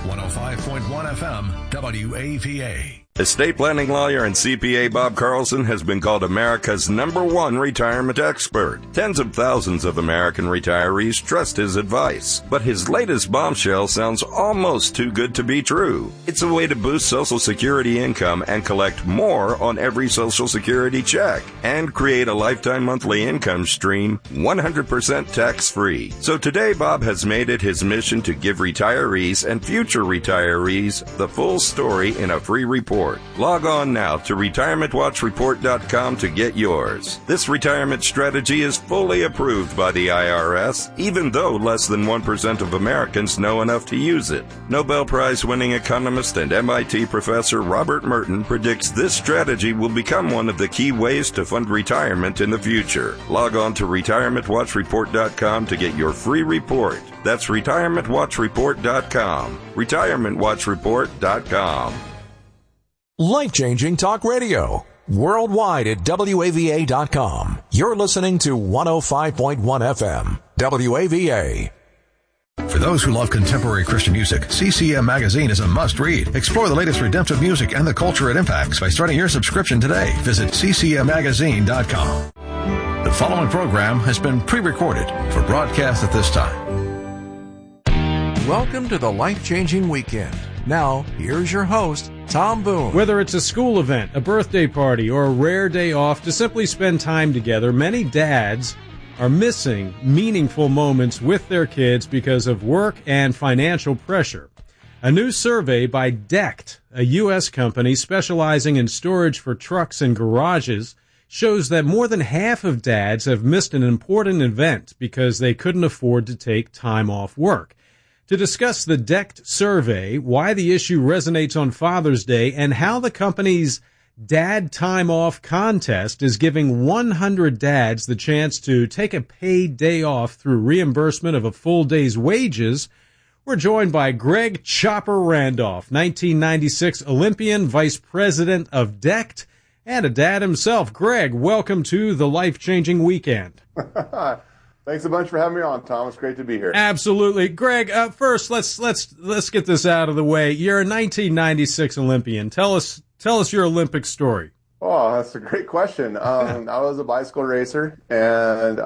105.1 FM, WAVA. Estate planning lawyer and CPA Bob Carlson has been called America's #1 retirement expert. Tens of thousands of American retirees trust his advice. But his latest bombshell sounds almost too good to be true. It's a way to boost Social Security income and collect more on every Social Security check and create a lifetime monthly income stream 100% tax-free. So today, Bob has made it his mission to give retirees and future retirees the full story in a free report. Log on now to retirementwatchreport.com to get yours. This retirement strategy is fully approved by the IRS, even though less than 1% of Americans know enough to use it. Nobel Prize-winning economist and MIT professor Robert Merton predicts this strategy will become one of the key ways to fund retirement in the future. Log on to retirementwatchreport.com to get your free report. That's retirementwatchreport.com. retirementwatchreport.com. Life-changing talk radio. Worldwide at WAVA.com. You're listening to 105.1 FM. WAVA. For those who love contemporary Christian music, CCM Magazine is a must-read. Explore the latest redemptive music and the culture it impacts by starting your subscription today. Visit ccmmagazine.com. The following program has been pre-recorded for broadcast at this time. Welcome to the Life-Changing Weekend. Now, here's your host, Tom Boone. Whether it's a school event, a birthday party, or a rare day off to simply spend time together, many dads are missing meaningful moments with their kids because of work and financial pressure. A new survey by Decked, a U.S. company specializing in storage for trucks and garages, shows that more than half of dads have missed an important event because they couldn't afford to take time off work. To discuss the Decked survey, why the issue resonates on Father's Day, and how the company's Dad Time Off contest is giving 100 dads the chance to take a paid day off through reimbursement of a full day's wages, we're joined by Greg Chopper Randolph, 1996 Olympian, Vice President of Decked, and a dad himself. Greg, welcome to the Life-Changing Weekend. Thanks a bunch for having me on, Tom. It's great to be here. Absolutely. Greg, first, let's get this out of the way. You're a 1996 Olympian. Tell us your Olympic story. Oh, that's a great question. I was a bicycle racer and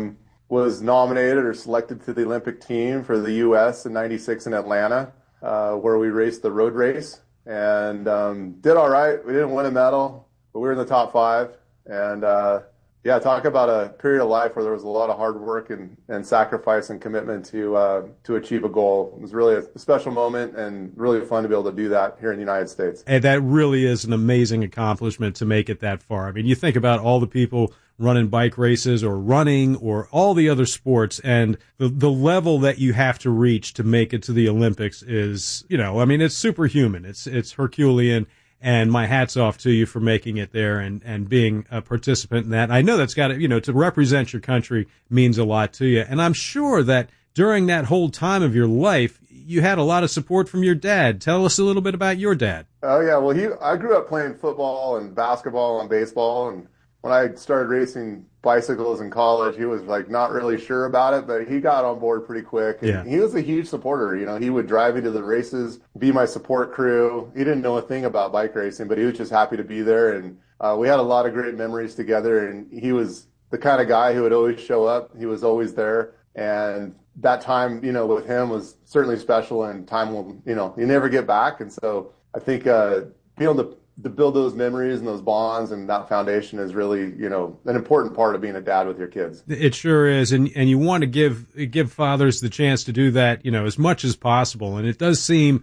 was nominated or selected to the Olympic team for the U.S. in 96 in Atlanta, where we raced the road race and did all right. We didn't win a medal, but we were in the top 5. And yeah, talk about a period of life where there was a lot of hard work and sacrifice and commitment to achieve a goal. It was really a special moment and really fun to be able to do that here in the United States. And that really is an amazing accomplishment to make it that far. I mean, you think about all the people running bike races or running or all the other sports, and the level that you have to reach to make it to the Olympics is, I mean, it's superhuman. It's Herculean. And my hat's off to you for making it there and being a participant in that. I know that's got to, to represent your country means a lot to you. And I'm sure that during that whole time of your life, you had a lot of support from your dad. Tell us a little bit about your dad. Oh, yeah. Well, I grew up playing football and basketball and baseball. And when I started racing bicycles in college, he was not really sure about it, but he got on board pretty quick. And he was a huge supporter. He would drive me to the races, be my support crew. He didn't know a thing about bike racing, but he was just happy to be there. And we had a lot of great memories together. And he was the kind of guy who would always show up. He was always there. And that time, with him was certainly special, and time will, you never get back. And so I think being able to build those memories and those bonds and that foundation is really, an important part of being a dad with your kids. It sure is. And you want to give fathers the chance to do that, as much as possible. And it does seem,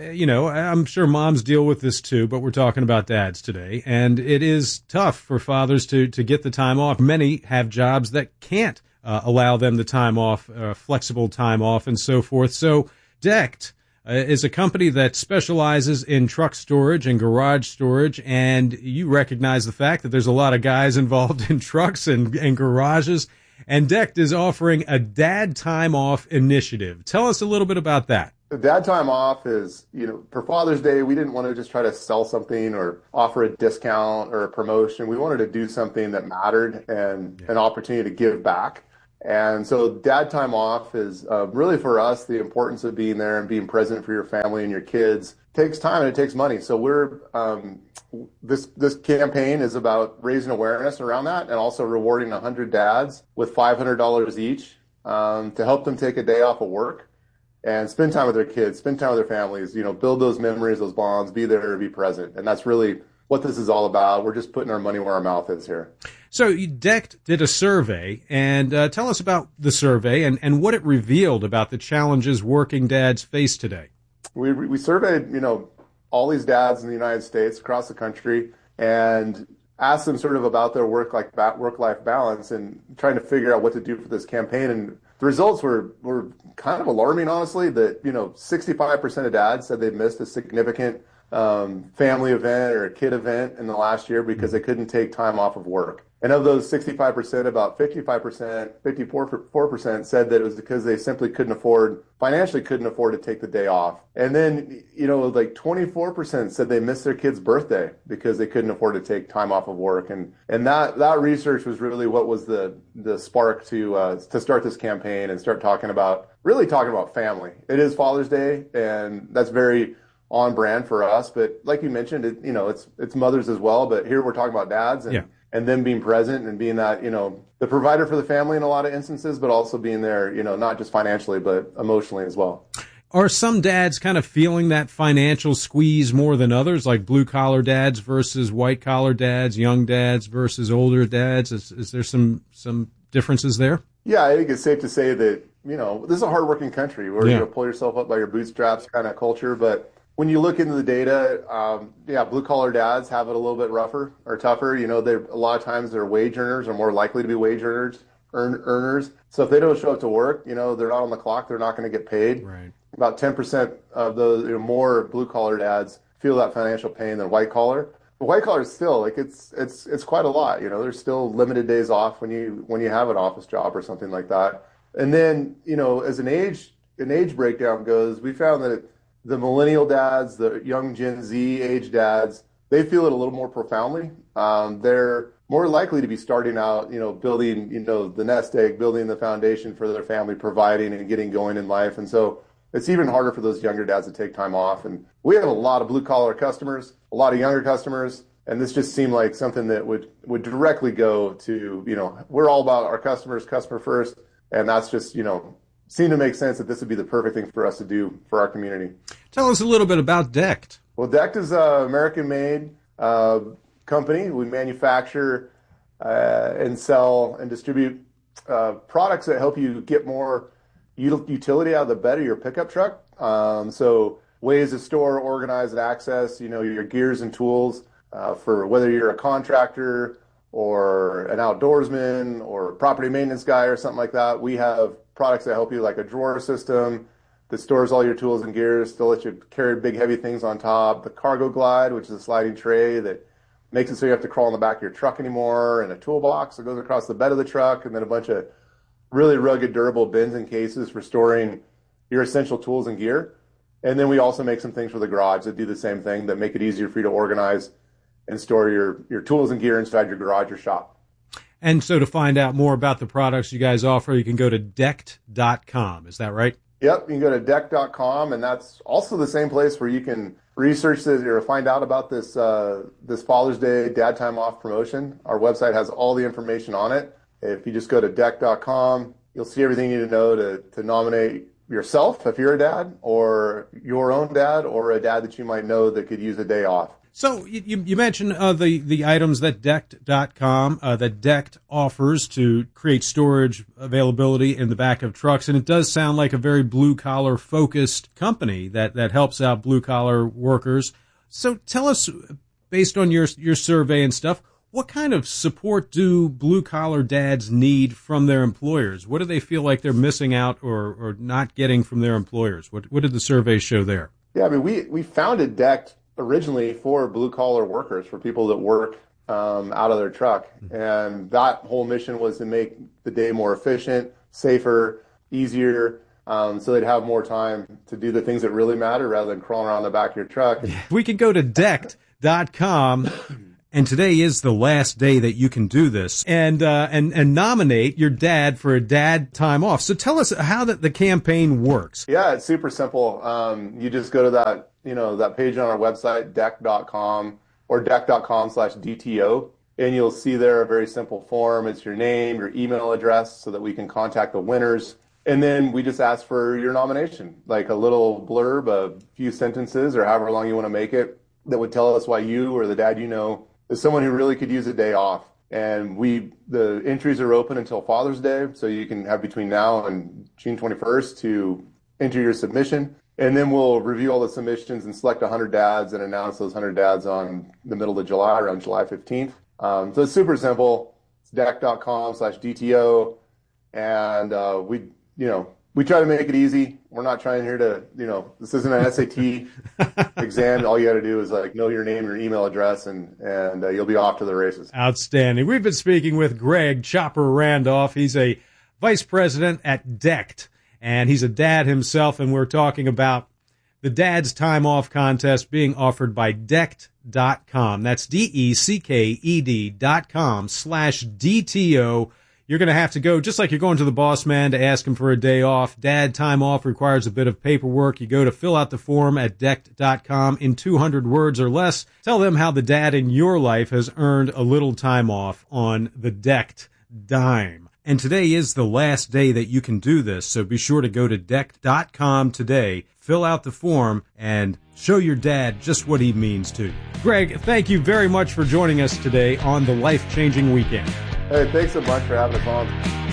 I'm sure moms deal with this too, but we're talking about dads today. And it is tough for fathers to get the time off. Many have jobs that can't allow them the time off, flexible time off and so forth. So Decked is a company that specializes in truck storage and garage storage, and you recognize the fact that there's a lot of guys involved in trucks and garages, and Decked is offering a Dad Time Off initiative. Tell us a little bit about that. The Dad Time Off is, for Father's Day, we didn't want to just try to sell something or offer a discount or a promotion. We wanted to do something that mattered and an opportunity to give back. And so dad time off is really for us, the importance of being there and being present for your family and your kids takes time and it takes money. So we're this campaign is about raising awareness around that and also rewarding 100 dads with $500 each to help them take a day off of work and spend time with their kids, spend time with their families, build those memories, those bonds, be there, be present. And that's really what this is all about. We're just putting our money where our mouth is here. So DECT did a survey, and tell us about the survey and what it revealed about the challenges working dads face today. We surveyed, all these dads in the United States across the country and asked them sort of about their work-life balance and trying to figure out what to do for this campaign. And the results were kind of alarming, honestly, that, 65% of dads said they'd missed a significant family event or a kid event in the last year because they couldn't take time off of work. And of those 65%, about 54% said that it was because they simply financially couldn't afford to take the day off. And then, like 24% said they missed their kid's birthday because they couldn't afford to take time off of work. And that research was really what was the spark to start this campaign and start talking about family. It is Father's Day, and that's very on brand for us. But like you mentioned, it's mothers as well. But here we're talking about dads and them being present and being that, the provider for the family in a lot of instances, but also being there, not just financially, but emotionally as well. Are some dads kind of feeling that financial squeeze more than others, like blue-collar dads versus white-collar dads, young dads versus older dads? Is there some differences there? Yeah, I think it's safe to say that, this is a hardworking country where you pull yourself up by your bootstraps kind of culture, but when you look into the data, blue-collar dads have it a little bit rougher or tougher. A lot of times they're wage earners or more likely to be wage earners. So if they don't show up to work, they're not on the clock, they're not going to get paid. Right. About 10% of those more blue-collar dads feel that financial pain than white-collar. But white-collar is still, it's quite a lot. There's still limited days off when you have an office job or something like that. And then, as an age breakdown goes, we found that the millennial dads, the young Gen Z age dads, they feel it a little more profoundly. They're more likely to be starting out, building, the nest egg, building the foundation for their family, providing and getting going in life. And so it's even harder for those younger dads to take time off. And we have a lot of blue-collar customers, a lot of younger customers, and this just seemed like something that would directly go to, we're all about our customers, customer first, and that's just, seemed to make sense that this would be the perfect thing for us to do for our community. Tell us a little bit about DECT. Well, DECT is an American-made company. We manufacture and sell and distribute products that help you get more utility out of the bed of your pickup truck. So ways to store, organize, and access, your gears and tools for whether you're a contractor or an outdoorsman or a property maintenance guy or something like that. We have products that help you, like a drawer system that stores all your tools and gears to let you carry big, heavy things on top. The Cargo Glide, which is a sliding tray that makes it so you have to crawl in the back of your truck anymore, and a toolbox that goes across the bed of the truck, and then a bunch of really rugged, durable bins and cases for storing your essential tools and gear. And then we also make some things for the garage that do the same thing, that make it easier for you to organize and store your tools and gear inside your garage or shop. And so to find out more about the products you guys offer, you can go to DECT.com. Is that right? Yep, you can go to DECT.com, and that's also the same place where you can research this or find out about this Father's Day Dad Time Off promotion. Our website has all the information on it. If you just go to DECT.com, you'll see everything you need to know to nominate yourself if you're a dad, or your own dad, or a dad that you might know that could use a day off. So you mentioned the items that DECT.com, that DECT offers to create storage availability in the back of trucks, and it does sound like a very blue-collar focused company that helps out blue-collar workers. So tell us, based on your survey and stuff, what kind of support do blue-collar dads need from their employers? What do they feel like they're missing out or not getting from their employers? What did the survey show there? Yeah, I mean, we founded DECT originally for blue-collar workers, for people that work out of their truck. And that whole mission was to make the day more efficient, safer, easier, so they'd have more time to do the things that really matter rather than crawling around the back of your truck. We can go to DECT.com And today is the last day that you can do this and nominate your dad for a dad time off. So tell us how the campaign works. Yeah, it's super simple. You just go to that page on our website, deck.com or deck.com/DTO, and you'll see there a very simple form. It's your name, your email address so that we can contact the winners. And then we just ask for your nomination, like a little blurb, a few sentences or however long you want to make it that would tell us why you or the dad you know is someone who really could use a day off. And the entries are open until Father's Day, so you can have between now and June 21st to enter your submission. And then we'll review all the submissions and select 100 dads and announce those 100 dads on the middle of July, around July 15th. So it's super simple. It's deck.com/DTO. And we try to make it easy. We're not trying here to, this isn't an SAT exam. All you got to do is know your name, your email address, and you'll be off to the races. Outstanding. We've been speaking with Greg Chopper Randolph. He's a vice president at DECT, and he's a dad himself, and we're talking about the Dad's Time Off contest being offered by DECT.com. That's DECKED.com/DTO. You're going to have to go, just like you're going to the boss man to ask him for a day off. Dad time off requires a bit of paperwork. You go to fill out the form at DECT.com in 200 words or less. Tell them how the dad in your life has earned a little time off on the DECT dime. And today is the last day that you can do this, so be sure to go to DECT.com today, fill out the form, and show your dad just what he means to you. Greg, thank you very much for joining us today on the Life-Changing Weekend. Hey, thanks so much for having us on.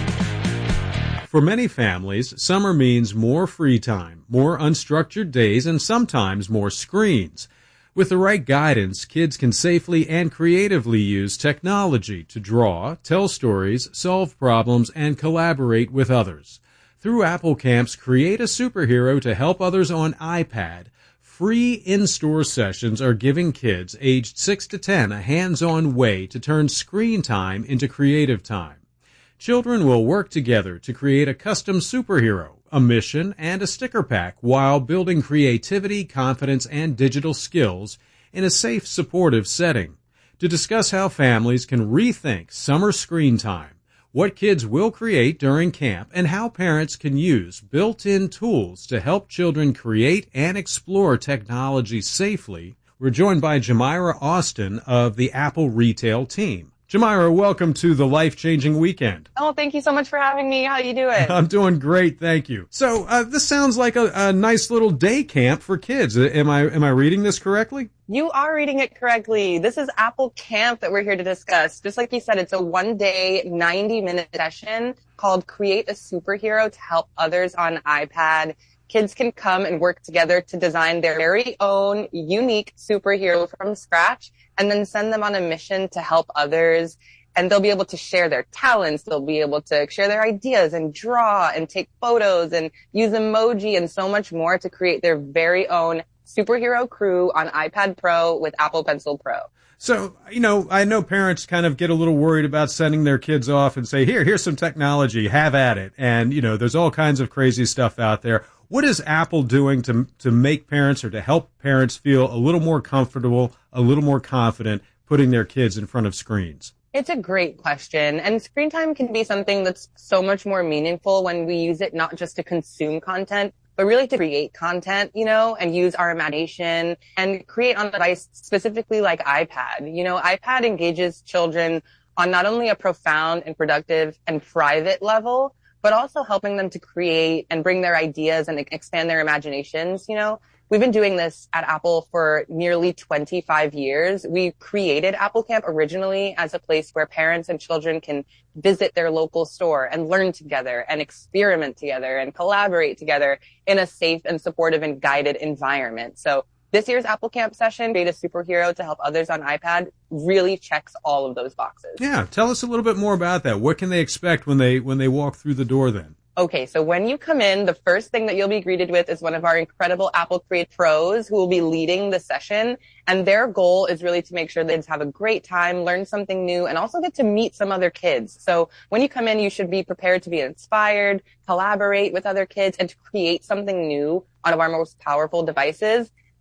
For many families, summer means more free time, more unstructured days, and sometimes more screens. With the right guidance, kids can safely and creatively use technology to draw, tell stories, solve problems, and collaborate with others. Through Apple Camp's Create a Superhero to Help Others on iPad, free in-store sessions are giving kids aged 6 to 10 a hands-on way to turn screen time into creative time. Children will work together to create a custom superhero, a mission, and a sticker pack while building creativity, confidence, and digital skills in a safe, supportive setting. To discuss how families can rethink summer screen time, what kids will create during camp, and how parents can use built-in tools to help children create and explore technology safely, we're joined by Jamira Austin of the Apple Retail team. Jamira, welcome to the Life-Changing Weekend. Oh, thank you so much for having me. How you doing? I'm doing great, thank you. So this sounds like a nice little day camp for kids. Am I reading this correctly? You are reading it correctly. This is Apple Camp that we're here to discuss. Just like you said, it's a one-day, 90-minute session called Create a Superhero to Help Others on iPad. Kids can come and work together to design their very own unique superhero from scratch and then send them on a mission to help others. And they'll be able to share their talents. They'll be able to share their ideas and draw and take photos and use emoji and so much more to create their very own superhero crew on iPad Pro with Apple Pencil Pro. So, I know parents kind of get a little worried about sending their kids off and say, here's some technology, have at it. And, there's all kinds of crazy stuff out there. What is Apple doing to make parents or to help parents feel a little more comfortable, a little more confident putting their kids in front of screens? It's a great question. And screen time can be something that's so much more meaningful when we use it not just to consume content, but really to create content, and use our imagination and create on a device specifically like iPad. iPad engages children on not only a profound and productive and private level, but also helping them to create and bring their ideas and expand their imaginations. We've been doing this at Apple for nearly 25 years. We created Apple Camp originally as a place where parents and children can visit their local store and learn together and experiment together and collaborate together in a safe and supportive and guided environment. So this year's Apple Camp session, Create a Superhero to Help Others on iPad, really checks all of those boxes. Yeah, tell us a little bit more about that. What can they expect when they walk through the door then? Okay, so when you come in, the first thing that you'll be greeted with is one of our incredible Apple Create pros who will be leading the session. And their goal is really to make sure that kids have a great time, learn something new, and also get to meet some other kids. So when you come in, you should be prepared to be inspired, collaborate with other kids, and to create something new on one of our most powerful devices.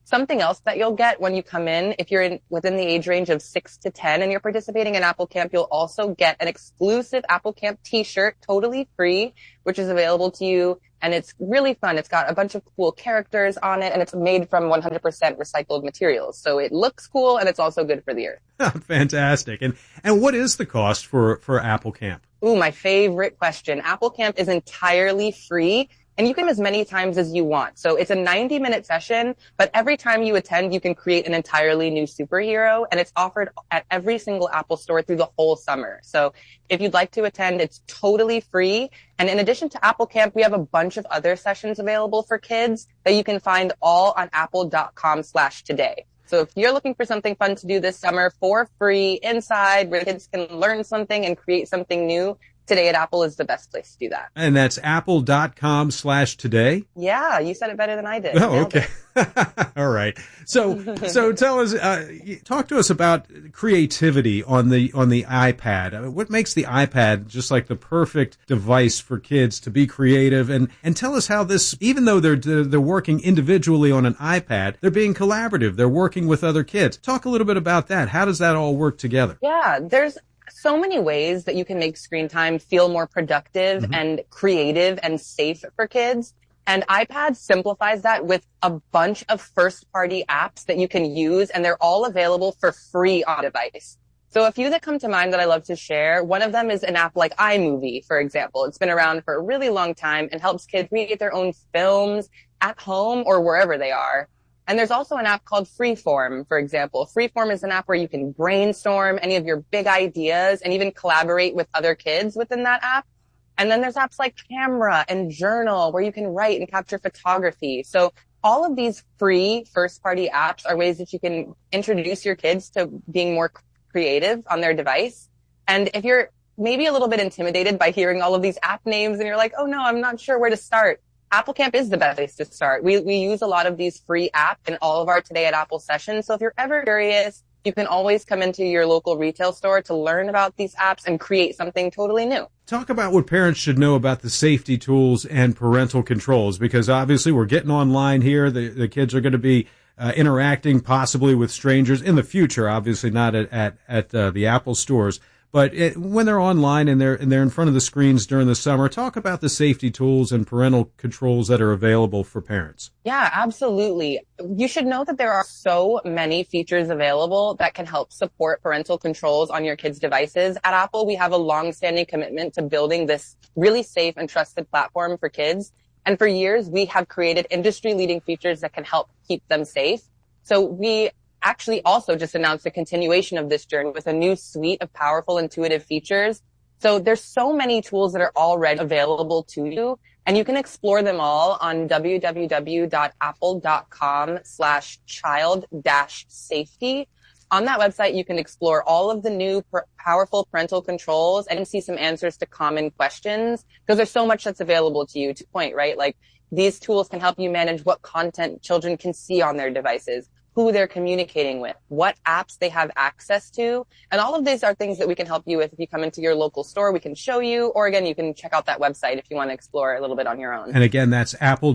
Something else that you'll get when you come in, if you're within the age range of 6 to 10 and you're participating in Apple Camp, you'll also get an exclusive Apple Camp t-shirt, totally free, which is available to you. And it's really fun. It's got a bunch of cool characters on it, and it's made from 100% recycled materials. So it looks cool, and it's also good for the earth. Fantastic. And what is the cost for Apple Camp? Ooh, my favorite question. Apple Camp is entirely free, and you can as many times as you want. So it's a 90-minute session, but every time you attend, you can create an entirely new superhero, and it's offered at every single Apple store through the whole summer. So if you'd like to attend, it's totally free. And in addition to Apple Camp, we have a bunch of other sessions available for kids that you can find all on apple.com/today. So if you're looking for something fun to do this summer for free inside where kids can learn something and create something new, Today at Apple is the best place to do that. And that's apple.com/today? Yeah, you said it better than I did. Oh, okay. All right. So tell us, talk to us about creativity on the iPad. What makes the iPad just like the perfect device for kids to be creative? And tell us how this, even though they're working individually on an iPad, they're being collaborative. They're working with other kids. Talk a little bit about that. How does that all work together? Yeah, there's so many ways that you can make screen time feel more productive and creative and safe for kids. And iPad simplifies that with a bunch of first-party apps that you can use, and they're all available for free on device. So a few that come to mind that I love to share, one of them is an app like iMovie, for example. It's been around for a really long time and helps kids create their own films at home or wherever they are. And there's also an app called Freeform, for example. Freeform is an app where you can brainstorm any of your big ideas and even collaborate with other kids within that app. And then there's apps like Camera and Journal where you can write and capture photography. So all of these free first-party apps are ways that you can introduce your kids to being more creative on their device. And if you're maybe a little bit intimidated by hearing all of these app names and you're like, oh no, I'm not sure where to start, Apple Camp is the best place to start. We use a lot of these free apps in all of our Today at Apple sessions. So if you're ever curious, you can always come into your local retail store to learn about these apps and create something totally new. Talk about what parents should know about the safety tools and parental controls, because obviously we're getting online here. The kids are going to be interacting possibly with strangers in the future, obviously not at the Apple stores. But when they're online and they're in front of the screens during the summer, talk about the safety tools and parental controls that are available for parents. Yeah, absolutely. You should know that there are so many features available that can help support parental controls on your kids' devices. At Apple, we have a long-standing commitment to building this really safe and trusted platform for kids. And for years, we have created industry-leading features that can help keep them safe. So we actually also just announced a continuation of this journey with a new suite of powerful, intuitive features. So there's so many tools that are already available to you, and you can explore them all on www.apple.com/child-safety. On that website, you can explore all of the new powerful parental controls and see some answers to common questions, because there's so much that's available to you to point, right? Like these tools can help you manage what content children can see on their devices, who they're communicating with, what apps they have access to. And all of these are things that we can help you with. If you come into your local store, we can show you, or again, you can check out that website if you want to explore a little bit on your own. And again, that's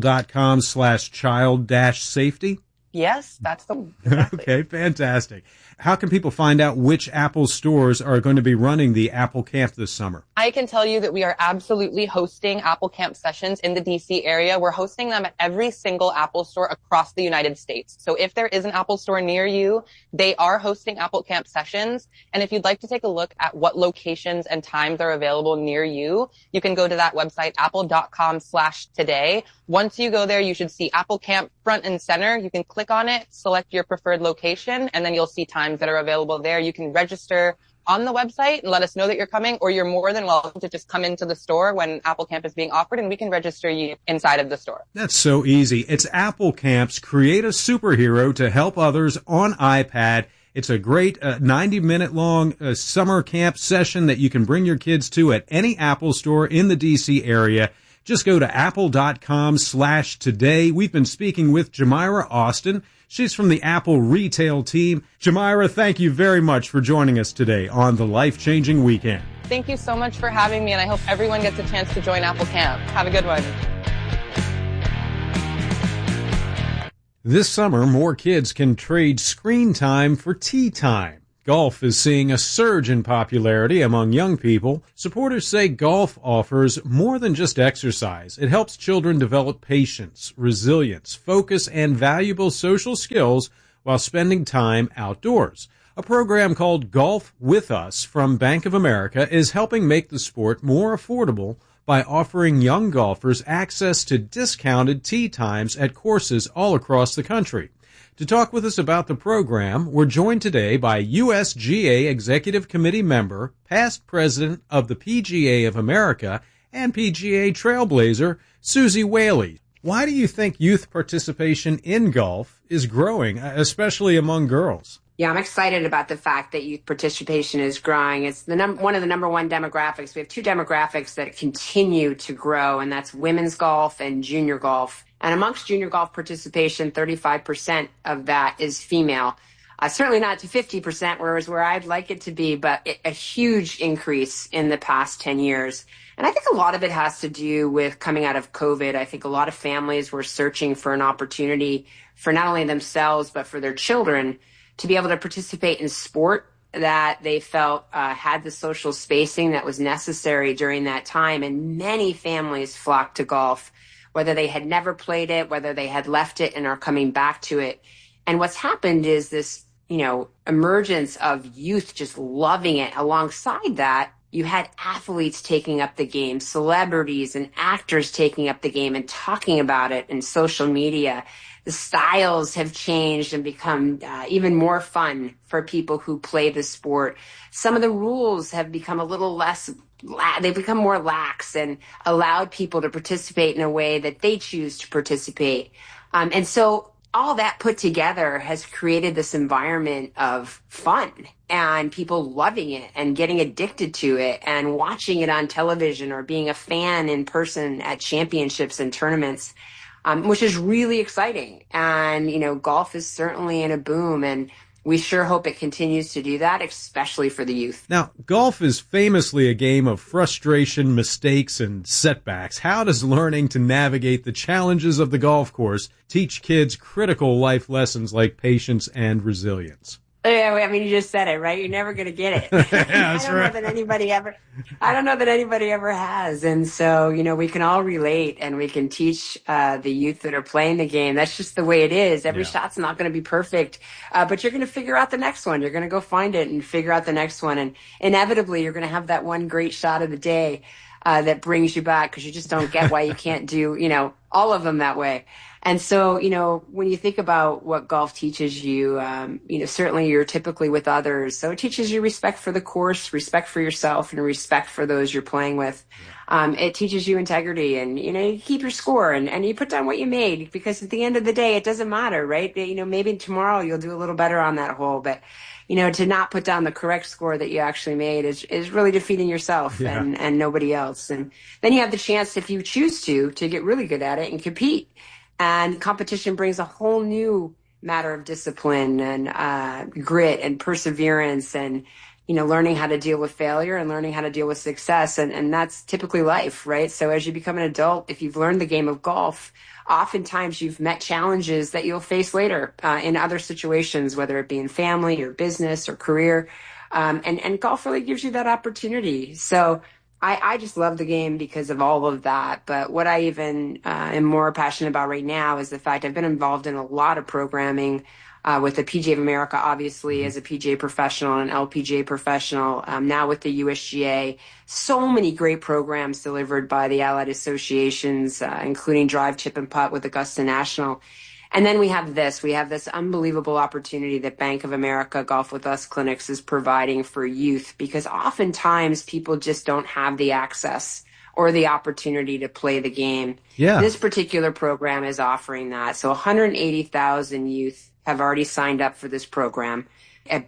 apple.com/child-safety? Yes, that's the one. Exactly. Okay, fantastic. How can people find out which Apple stores are going to be running the Apple Camp this summer? I can tell you that we are absolutely hosting Apple Camp sessions in the DC area. We're hosting them at every single Apple store across the United States. So if there is an Apple store near you, they are hosting Apple Camp sessions. And if you'd like to take a look at what locations and times are available near you, you can go to that website, apple.com/today. Once you go there, you should see Apple Camp front and center. You can click on it, select your preferred location, and then you'll see times that are available there. You can register on the website and let us know that you're coming, or you're more than welcome to just come into the store when Apple Camp is being offered, and we can register you inside of the store. That's so easy. It's Apple Camp's Create a Superhero to Help Others on iPad. It's a great 90-minute long summer camp session that you can bring your kids to at any Apple store in the DC area. Just go to apple.com/today. We've been speaking with Jamira Austin. She's from the Apple retail team. Jamira, thank you very much for joining us today on the Life-Changing Weekend. Thank you so much for having me, and I hope everyone gets a chance to join Apple Camp. Have a good one. This summer, more kids can trade screen time for tea time. Golf is seeing a surge in popularity among young people. Supporters say golf offers more than just exercise. It helps children develop patience, resilience, focus, and valuable social skills while spending time outdoors. A program called Golf With Us from Bank of America is helping make the sport more affordable by offering young golfers access to discounted tee times at courses all across the country. To talk with us about the program, we're joined today by USGA Executive Committee member, past president of the PGA of America, and PGA Trailblazer, Suzy Whaley. Why do you think youth participation in golf is growing, especially among girls? Yeah, I'm excited about the fact that youth participation is growing. It's one of the number one demographics. We have two demographics that continue to grow, and that's women's golf and junior golf. And amongst junior golf participation, 35% of that is female. Certainly not to 50%, whereas where I'd like it to be, but a huge increase in the past 10 years. And I think a lot of it has to do with coming out of COVID. I think a lot of families were searching for an opportunity for not only themselves, but for their children to be able to participate in sport that they felt had the social spacing that was necessary during that time. And many families flocked to golf, whether they had never played it, whether they had left it and are coming back to it. And what's happened is this, emergence of youth just loving it. Alongside that, you had athletes taking up the game, celebrities and actors taking up the game and talking about it in social media. The styles have changed and become even more fun for people who play the sport. Some of the rules have become a little less, they've become more lax and allowed people to participate in a way that they choose to participate. And so all that put together has created this environment of fun and people loving it and getting addicted to it and watching it on television or being a fan in person at championships and tournaments. Which is really exciting. And, golf is certainly in a boom, and we sure hope it continues to do that, especially for the youth. Now, golf is famously a game of frustration, mistakes, and setbacks. How does learning to navigate the challenges of the golf course teach kids critical life lessons like patience and resilience? Yeah, I mean, you just said it, right? You're never going to get it. Yeah, that's right. I don't know that anybody ever has. And so, we can all relate and we can teach the youth that are playing the game. That's just the way it is. Every shot's not going to be perfect, but you're going to figure out the next one. You're going to go find it and figure out the next one. And inevitably, you're going to have that one great shot of the day that brings you back because you just don't get why you can't do, all of them that way. And so, when you think about what golf teaches you, certainly you're typically with others. So it teaches you respect for the course, respect for yourself, and respect for those you're playing with. It teaches you integrity and, you keep your score and you put down what you made because at the end of the day, it doesn't matter, right? Maybe tomorrow you'll do a little better on that hole, but to not put down the correct score that you actually made is really defeating yourself and nobody else. And then you have the chance, if you choose to get really good at it and compete. And competition brings a whole new matter of discipline and grit and perseverance and, learning how to deal with failure and learning how to deal with success. And that's typically life, right? So as you become an adult, if you've learned the game of golf, oftentimes you've met challenges that you'll face later in other situations, whether it be in family or business or career. And golf really gives you that opportunity. So I just love the game because of all of that. But what I even am more passionate about right now is the fact I've been involved in a lot of programming with the PGA of America, obviously, as a PGA professional and an LPGA professional, now with the USGA. So many great programs delivered by the allied associations, including Drive, Chip, and Putt with Augusta National. And then we have this unbelievable opportunity that Bank of America Golf With Us clinics is providing for youth, because oftentimes people just don't have the access or the opportunity to play the game. Yeah. This particular program is offering that. So 180,000 youth have already signed up for this program at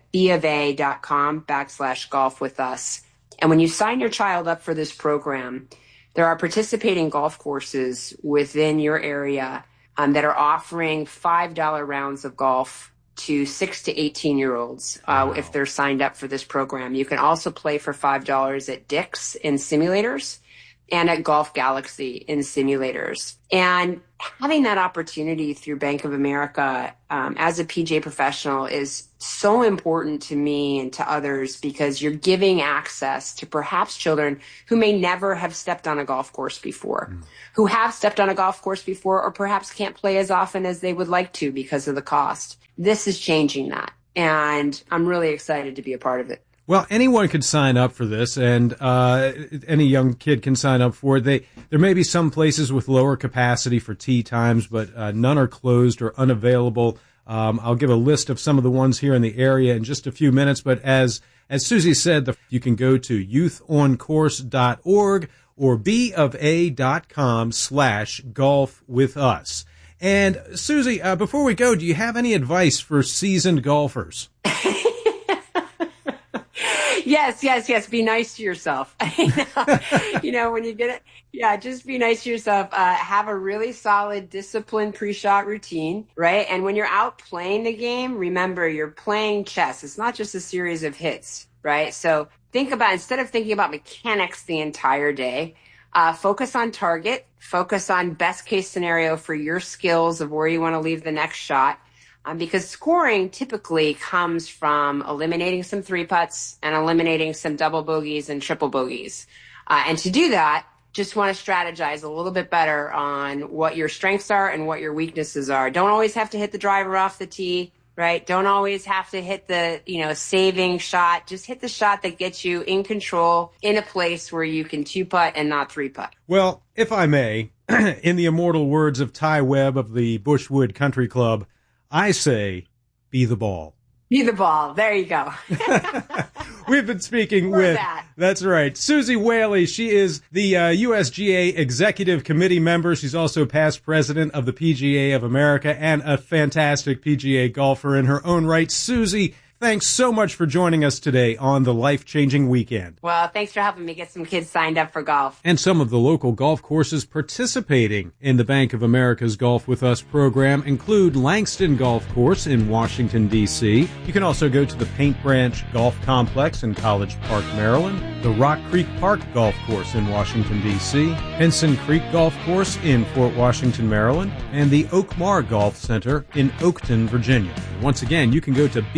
bofa.com/golfwithus. And when you sign your child up for this program, there are participating golf courses within your area that are offering $5 rounds of golf to 6 to 18-year-olds if they're signed up for this program. You can also play for $5 at Dick's in simulators. and at Golf Galaxy in simulators. And having that opportunity through Bank of America as a PGA professional is so important to me and to others, because you're giving access to perhaps children who may never have stepped on a golf course before, who have stepped on a golf course before, or perhaps can't play as often as they would like to because of the cost. This is changing that, and I'm really excited to be a part of it. Well, anyone could sign up for this, and any young kid can sign up for it. There may be some places with lower capacity for tee times, but none are closed or unavailable. I'll give a list of some of the ones here in the area in just a few minutes, but as Susie said, you can go to youthoncourse.org or bofa.com/golfwithus. And Susie, before we go, do you have any advice for seasoned golfers? Yes. Be nice to yourself. You know, when you get it, just be nice to yourself. Have a really solid, disciplined pre-shot routine, right? And when you're out playing the game, remember you're playing chess. It's not just a series of hits, right? So instead of thinking about mechanics the entire day, focus on target, focus on best case scenario for your skills of where you want to leave the next shot. Because scoring typically comes from eliminating some three putts and eliminating some double bogeys and triple bogeys. And to do that, just want to strategize a little bit better on what your strengths are and what your weaknesses are. Don't always have to hit the driver off the tee, right? Don't always have to hit the, saving shot. Just hit the shot that gets you in control in a place where you can two putt and not three putt. Well, if I may, in the immortal words of Ty Webb of the Bushwood Country Club, I say, be the ball. Be the ball. There you go. We've been speaking with, that's right, Susie Whaley. She is the USGA Executive Committee member. She's also past president of the PGA of America and a fantastic PGA golfer in her own right. Susie, thanks so much for joining us today on the Life-Changing Weekend. Well, thanks for helping me get some kids signed up for golf. And some of the local golf courses participating in the Bank of America's Golf With Us program include Langston Golf Course in Washington, D.C. You can also go to the Paint Branch Golf Complex in College Park, Maryland, the Rock Creek Park Golf Course in Washington, D.C., Henson Creek Golf Course in Fort Washington, Maryland, and the Oakmar Golf Center in Oakton, Virginia. And once again, you can go to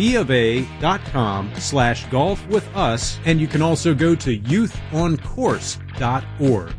BofA.com/golfwithus, and you can also go to youthoncourse.org.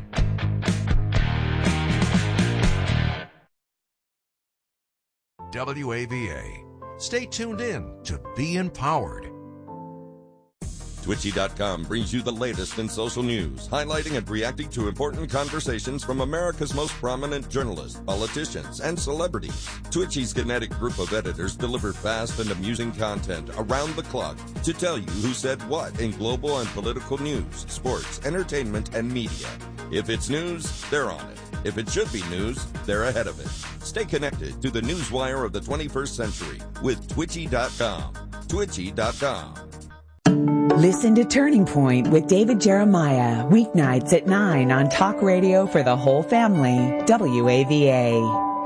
WAVA. Stay tuned in to Be Empowered. Twitchy.com brings you the latest in social news, highlighting and reacting to important conversations from America's most prominent journalists, politicians, and celebrities. Twitchy's kinetic group of editors deliver fast and amusing content around the clock to tell you who said what in global and political news, sports, entertainment, and media. If it's news, they're on it. If it should be news, they're ahead of it. Stay connected to the newswire of the 21st century with Twitchy.com. Twitchy.com. Listen to Turning Point with David Jeremiah, weeknights at 9 on Talk Radio for the whole family, WAVA.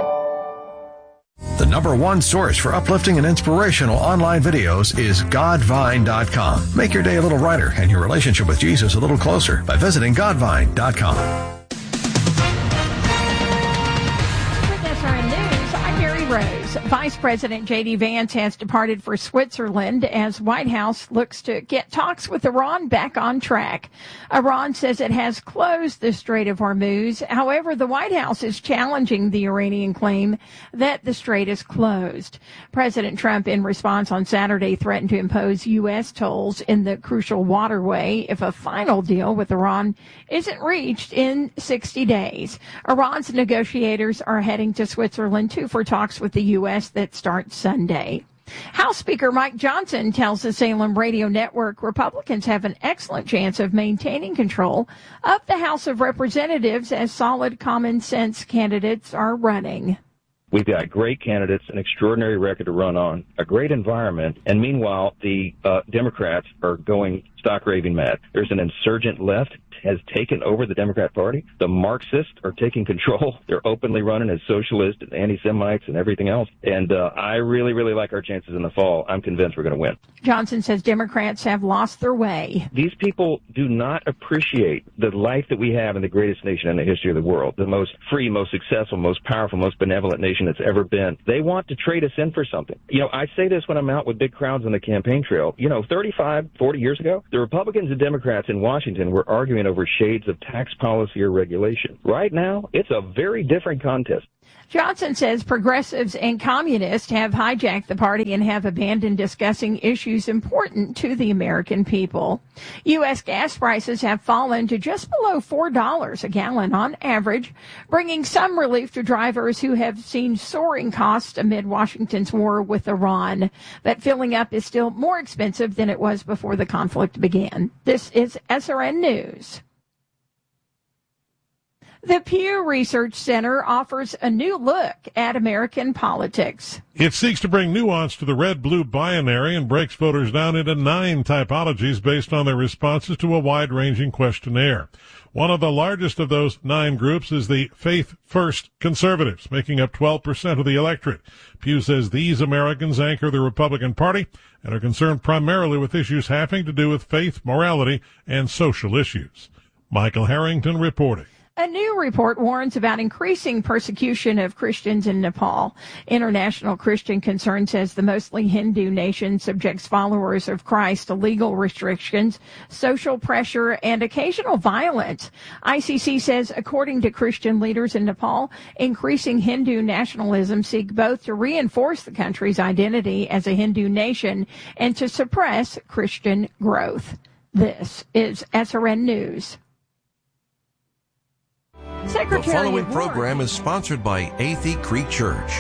The number one source for uplifting and inspirational online videos is Godvine.com. Make your day a little brighter and your relationship with Jesus a little closer by visiting Godvine.com. Rose. Vice President J.D. Vance has departed for Switzerland as White House looks to get talks with Iran back on track. Iran says it has closed the Strait of Hormuz. However, the White House is challenging the Iranian claim that the strait is closed. President Trump, in response on Saturday, threatened to impose U.S. tolls in the crucial waterway if a final deal with Iran isn't reached in 60 days. Iran's negotiators are heading to Switzerland, too, for talks with the U.S. that start Sunday. House Speaker Mike Johnson tells the Salem Radio Network Republicans have an excellent chance of maintaining control of the House of Representatives as solid common sense candidates are running. We've got great candidates, an extraordinary record to run on, a great environment, and meanwhile, the Democrats are going stock raving mad. There's an insurgent left has taken over the Democrat Party. The Marxists are taking control. They're openly running as socialists and anti-Semites and everything else. And I really, really like our chances in the fall. I'm convinced we're going to win. Johnson says Democrats have lost their way. These people do not appreciate the life that we have in the greatest nation in the history of the world, the most free, most successful, most powerful, most benevolent nation that's ever been. They want to trade us in for something. I say this when I'm out with big crowds on the campaign trail. 35, 40 years ago, the Republicans and Democrats in Washington were arguing over shades of tax policy or regulation. Right now, it's a very different contest. Johnson says progressives and communists have hijacked the party and have abandoned discussing issues important to the American people. U.S. gas prices have fallen to just below $4 a gallon on average, bringing some relief to drivers who have seen soaring costs amid Washington's war with Iran. But filling up is still more expensive than it was before the conflict began. This is SRN News. The Pew Research Center offers a new look at American politics. It seeks to bring nuance to the red-blue binary and breaks voters down into 9 typologies based on their responses to a wide-ranging questionnaire. One of the largest of those 9 groups is the faith-first conservatives, making up 12% of the electorate. Pew says these Americans anchor the Republican Party and are concerned primarily with issues having to do with faith, morality, and social issues. Michael Harrington reporting. A new report warns about increasing persecution of Christians in Nepal. International Christian Concern says the mostly Hindu nation subjects followers of Christ to legal restrictions, social pressure, and occasional violence. ICC says, according to Christian leaders in Nepal, increasing Hindu nationalism seek both to reinforce the country's identity as a Hindu nation and to suppress Christian growth. This is SRN News. The following program is sponsored by Athey Creek Church.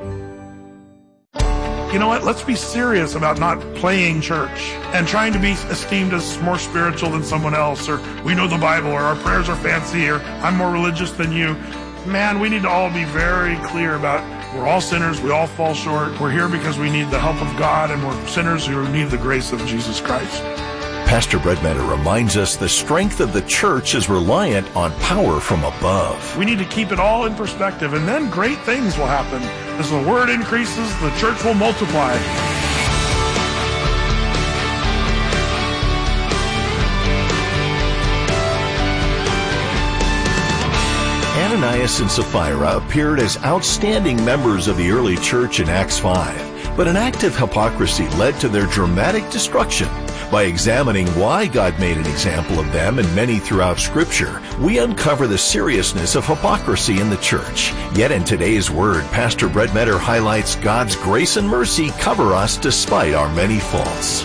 You know what? Let's be serious about not playing church and trying to be esteemed as more spiritual than someone else, or we know the Bible, or our prayers are fancy, or I'm more religious than you. Man, we need to all be very clear about we're all sinners, we all fall short. We're here because we need the help of God, and we're sinners who need the grace of Jesus Christ. Pastor Brett Metter reminds us the strength of the church is reliant on power from above. We need to keep it all in perspective, and then great things will happen. As the word increases, the church will multiply. Ananias and Sapphira appeared as outstanding members of the early church in Acts 5, but an act of hypocrisy led to their dramatic destruction. By examining why God made an example of them and many throughout Scripture, we uncover the seriousness of hypocrisy in the church. Yet in today's Word, Pastor Brett Metter highlights God's grace and mercy cover us despite our many faults.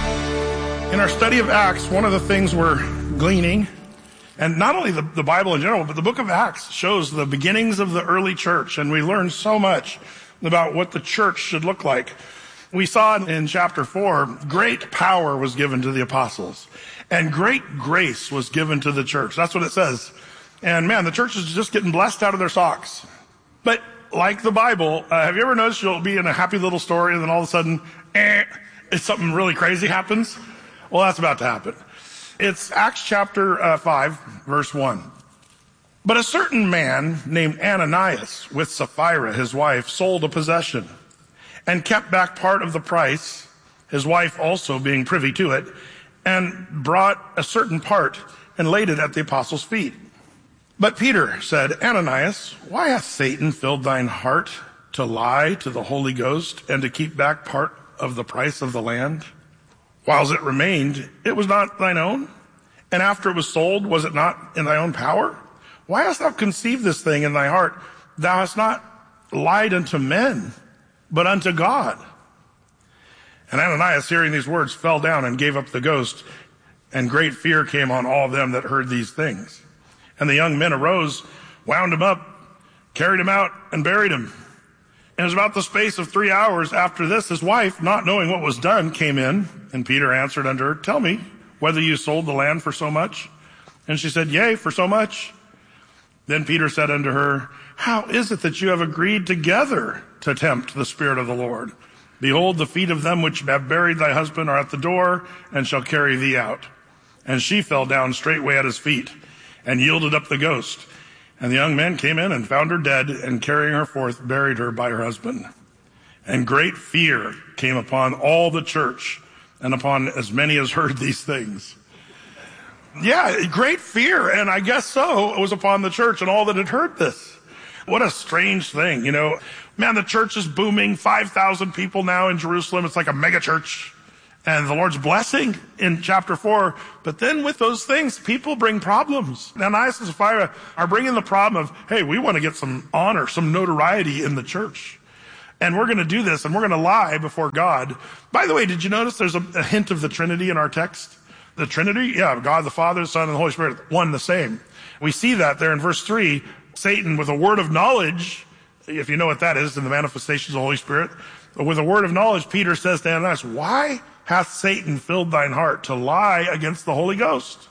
In our study of Acts, one of the things we're gleaning, and not only the Bible in general, but the book of Acts shows the beginnings of the early church, and we learn so much about what the church should look like. We saw in chapter 4, great power was given to the apostles, and great grace was given to the church. That's what it says. And man, the church is just getting blessed out of their socks. But like the Bible, have you ever noticed you'll be in a happy little story and then all of a sudden, something really crazy happens? Well, that's about to happen. It's Acts chapter 5, verse 1. But a certain man named Ananias with Sapphira, his wife, sold a possession and kept back part of the price, his wife also being privy to it, and brought a certain part and laid it at the apostles' feet. But Peter said, Ananias, why hath Satan filled thine heart to lie to the Holy Ghost and to keep back part of the price of the land? Whiles it remained, it was not thine own? And after it was sold, was it not in thy own power? Why hast thou conceived this thing in thy heart? Thou hast not lied unto men, but unto God. And Ananias, hearing these words, fell down and gave up the ghost, and great fear came on all them that heard these things. And the young men arose, wound him up, carried him out, and buried him. And it was about the space of 3 hours after this, his wife, not knowing what was done, came in, and Peter answered unto her, Tell me, whether you sold the land for so much? And she said, Yea, for so much. Then Peter said unto her, How is it that you have agreed together to tempt the Spirit of the Lord? Behold, the feet of them which have buried thy husband are at the door, and shall carry thee out. And she fell down straightway at his feet and yielded up the ghost. And the young men came in and found her dead, and carrying her forth, buried her by her husband. And great fear came upon all the church and upon as many as heard these things. Yeah, great fear, and I guess so, it was upon the church and all that had heard this. What a strange thing, Man, the church is booming, 5,000 people now in Jerusalem. It's like a mega church. And the Lord's blessing in chapter 4. But then with those things, people bring problems. Ananias and Sapphira are bringing the problem of, hey, we want to get some honor, some notoriety in the church. And we're going to do this, and we're going to lie before God. By the way, did you notice there's a hint of the Trinity in our text? The Trinity? Yeah, God the Father, the Son, and the Holy Spirit, one the same. We see that there in verse 3. Satan, with a word of knowledge, if you know what that is in the manifestations of the Holy Spirit, with a word of knowledge, Peter says to Ananias, why hath Satan filled thine heart to lie against the Holy Ghost?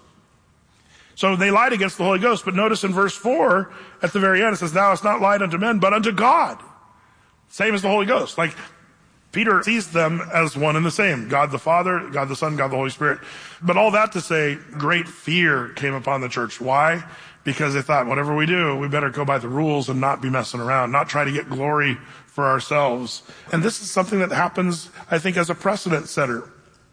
So they lied against the Holy Ghost, but notice in verse 4, at the very end, it says, thou hast not lied unto men, but unto God. Same as the Holy Ghost. Like, Peter sees them as one and the same. God the Father, God the Son, God the Holy Spirit. But all that to say, great fear came upon the church. Why? Because they thought, whatever we do, we better go by the rules and not be messing around, not try to get glory for ourselves. And this is something that happens, I think, as a precedent setter.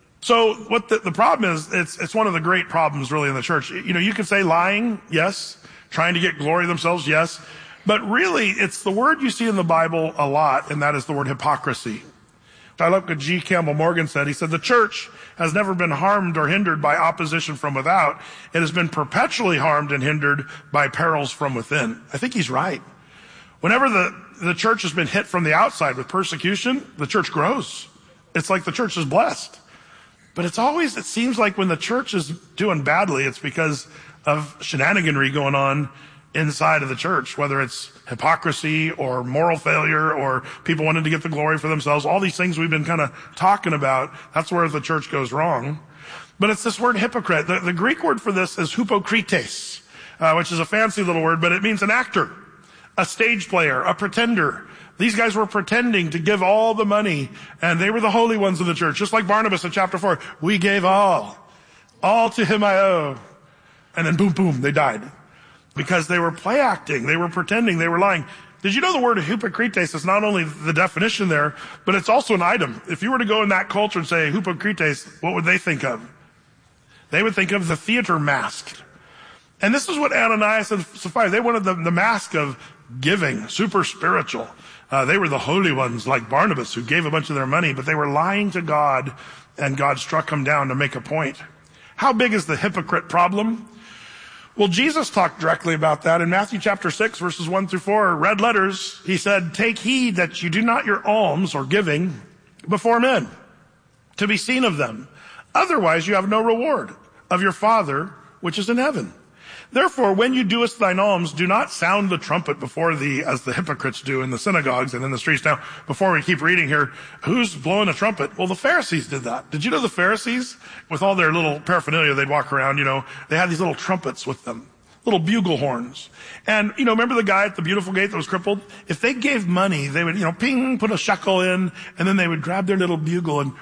So what the problem is, it's one of the great problems really in the church. You could say lying, yes. Trying to get glory themselves, yes. But really, it's the word you see in the Bible a lot, and that is the word hypocrisy. I love what G. Campbell Morgan said. He said, the church has never been harmed or hindered by opposition from without. It has been perpetually harmed and hindered by perils from within. I think he's right. Whenever the church has been hit from the outside with persecution, the church grows. It's like the church is blessed. But it seems like when the church is doing badly, it's because of shenaniganry going on inside of the church, whether it's hypocrisy or moral failure or people wanting to get the glory for themselves, all these things we've been kind of talking about. That's where the church goes wrong. But it's this word hypocrite. The Greek word for this is hypokrites, which is a fancy little word, but it means an actor, a stage player, a pretender. These guys were pretending to give all the money, and they were the holy ones of the church, just like Barnabas in chapter 4. We gave all to him I owe. And then boom, boom, they died. Because they were play acting, they were pretending, they were lying. Did you know the word hypokrites is not only the definition there, but it's also an item? If you were to go in that culture and say hypokrites, what would they think of? They would think of the theater mask. And this is what Ananias and Sapphira, they wanted the mask of giving, super spiritual. They were the holy ones like Barnabas who gave a bunch of their money, but they were lying to God, and God struck them down to make a point. How big is the hypocrite problem? Well, Jesus talked directly about that in Matthew chapter 6, verses 1 through 4, red letters. He said, take heed that you do not your alms or giving before men to be seen of them. Otherwise you have no reward of your Father which is in heaven. Therefore, when you doest thine alms, do not sound the trumpet before thee, as the hypocrites do in the synagogues and in the streets. Now, before we keep reading here, who's blowing a trumpet? Well, the Pharisees did that. Did you know the Pharisees, with all their little paraphernalia, they'd walk around, they had these little trumpets with them, little bugle horns. And, remember the guy at the Beautiful Gate that was crippled? If they gave money, they would, ping, put a shekel in, and then they would grab their little bugle and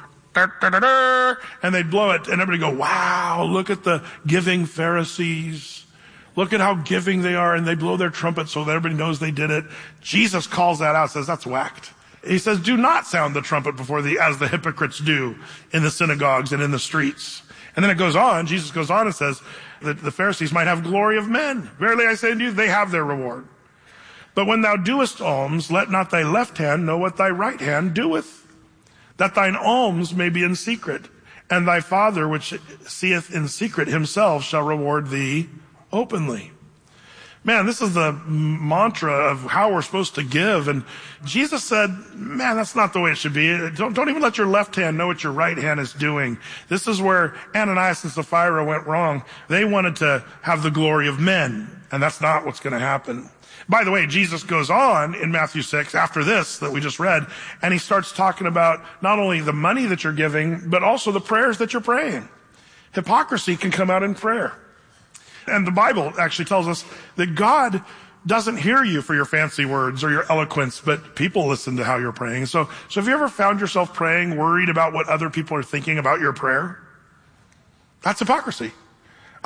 and they'd blow it, and everybody go, wow, look at the giving Pharisees. Look at how giving they are, and they blow their trumpet so that everybody knows they did it. Jesus calls that out, says that's whacked. He says, do not sound the trumpet before thee, as the hypocrites do in the synagogues and in the streets. And then it goes on, Jesus goes on and says that the Pharisees might have glory of men. Verily I say to you, they have their reward. But when thou doest alms, let not thy left hand know what thy right hand doeth, that thine alms may be in secret, and thy Father which seeth in secret himself shall reward thee openly. Man, this is the mantra of how we're supposed to give. And Jesus said, man, that's not the way it should be. Don't even let your left hand know what your right hand is doing. This is where Ananias and Sapphira went wrong. They wanted to have the glory of men, and that's not what's going to happen. By the way, Jesus goes on in Matthew 6 after this that we just read, and he starts talking about not only the money that you're giving, but also the prayers that you're praying. Hypocrisy can come out in prayer. And the Bible actually tells us that God doesn't hear you for your fancy words or your eloquence, but people listen to how you're praying. So have you ever found yourself praying, worried about what other people are thinking about your prayer? That's hypocrisy.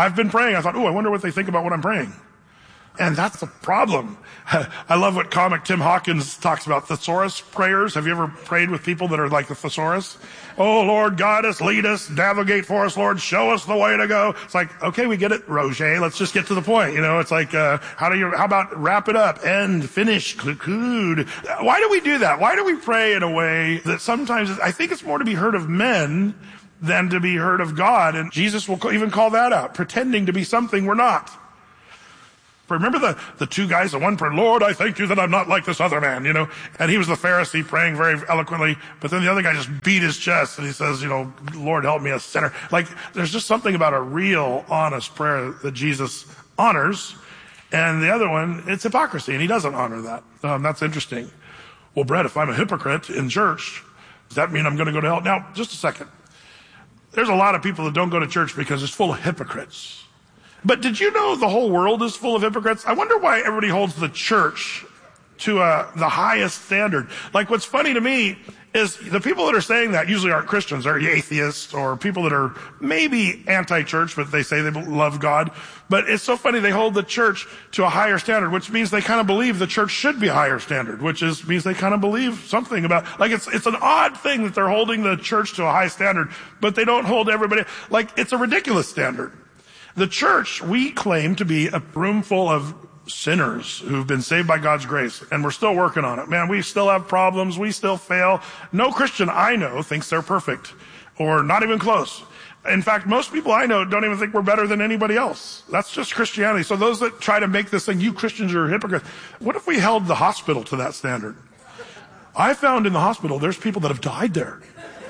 I've been praying. I thought, I wonder what they think about what I'm praying. And that's the problem. I love what comic Tim Hawkins talks about, thesaurus prayers. Have you ever prayed with people that are like the thesaurus? Oh, Lord, guide us, lead us, navigate for us, Lord, show us the way to go. It's like, okay, we get it, Roger. Let's just get to the point. It's like, how about wrap it up, end, finish, conclude. Why do we do that? Why do we pray in a way that sometimes, I think it's more to be heard of men than to be heard of God? And Jesus will even call that out, pretending to be something we're not. Remember the two guys, the one prayed, Lord, I thank you that I'm not like this other man, and he was the Pharisee praying very eloquently, but then the other guy just beat his chest and he says, Lord, help me, a sinner. Like, there's just something about a real, honest prayer that Jesus honors, and the other one, it's hypocrisy, and he doesn't honor that. That's interesting. Well, Brett, if I'm a hypocrite in church, does that mean I'm going to go to hell? Now, just a second. There's a lot of people that don't go to church because it's full of hypocrites. But did you know the whole world is full of hypocrites? I wonder why everybody holds the church to the highest standard. Like, what's funny to me is the people that are saying that usually aren't Christians. They're atheists or people that are maybe anti-church, but they say they love God. But it's so funny, they hold the church to a higher standard, which means they kind of believe the church should be a higher standard, which means they kind of believe something about, like, it's an odd thing that they're holding the church to a high standard, but they don't hold everybody, like, it's a ridiculous standard. The church, we claim to be a room full of sinners who've been saved by God's grace, and we're still working on it. Man, we still have problems. We still fail. No Christian I know thinks they're perfect, or not even close. In fact, most people I know don't even think we're better than anybody else. That's just Christianity. So those that try to make this thing, you Christians are hypocrites. What if we held the hospital to that standard? I found in the hospital, there's people that have died there.